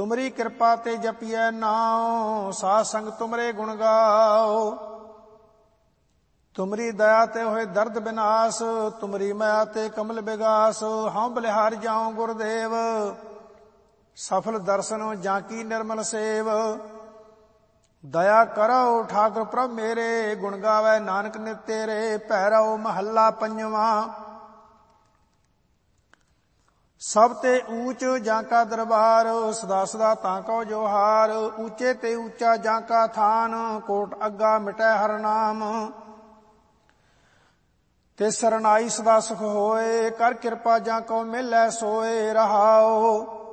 तुमरी कृपा ते जपिए नाम, साध संग तुमरे गुण गाओ। तुमरी दया ते होए दर्द विनाश, तुमरी माया ते कमल विगास। हाँ बलिहार जाऊं गुरुदेव, सफल दर्शन जाकी निर्मल सेव। दया करो ठाकुर प्रभ मेरे, गुण गावे नानक नित तेरे। भैरव महला पंजवा। सब ते ऊंच जाका दरबार, सदा सदा ताको जोहार। ऊंचे ते ऊंचा जाका थान, कोट अग्गा मिटै हर नाम। ते सरनाई सदा सुख होए, कर कृपा जाको मिलै सोए। रहाओ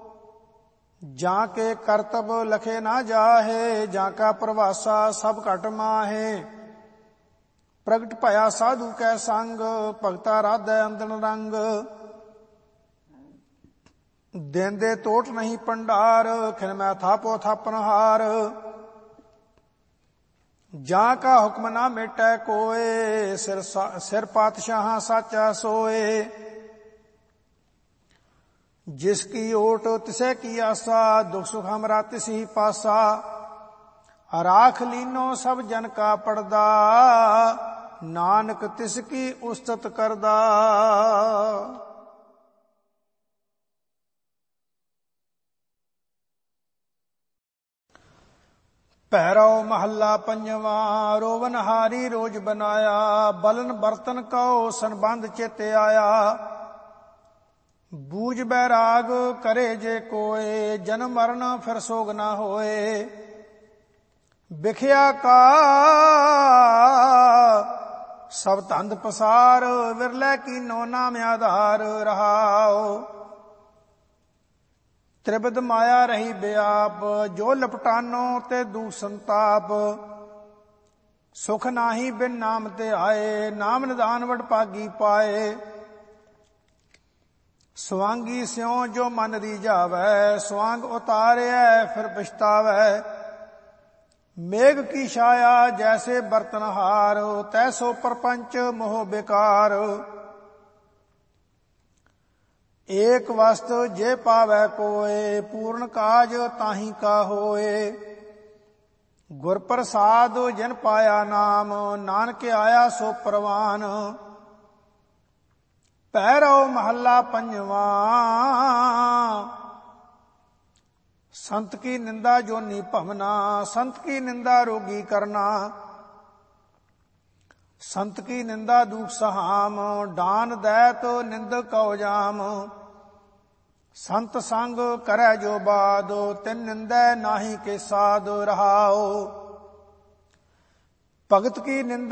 जाके करतब लखे ना जाहे, जाका प्रवासा सब घट माहे। प्रगट भया साधु कै संग, भगता राधै अंदन रंग। देंदे टोट नहीं पंडार, खिन मैं थापो थापनहार। जाका हुक्म ना मेटै कोय, सिर पातशाह साचा सोए। जिसकी ओट तिसे की आसा, दुख सुख हमरा तिस ही पासा। राख लीनो सब जन का पड़दा, नानक तिसकी उस्तत करदा। भैरव महला पंजवा। रोवन हारी रोज बनाया, बलन बर्तन कौ संबंध चित आया। बूझ बैराग करे जे कोय, जन्म मरण फिर सोग ना होए। बिखया का सब धंध पसार, विरलै कीनो नाम आधार। रहाओ त्रिविध माया रही व्याप, जो लपटानो ते दुख संताप। सुख नाही बिन नाम ते आए, नाम निदान वड पागी पाए। स्वांगी स्यों जो मन रीझावै, स्वांग उतारै फिर पछतावै। मेघ की छाया जैसे बर्तनहार, तैसो परपंच मोह बेकार। एक वस्तु जे पावै कोय, पूर्ण काज ताही का होए। गुर प्रसाद जिन पाया नाम, नानक आया सो परवान। भैरव महला पंजवा। संत की निंदा जोनी भवना, संत की निंदा रोगी करना। संत की निंदा दुख सहाम, डान दैत निंदक कौ जाम। संत संग करे जो बाद, तिन निंदै नाही के साध। रहाओ भगत की निंदा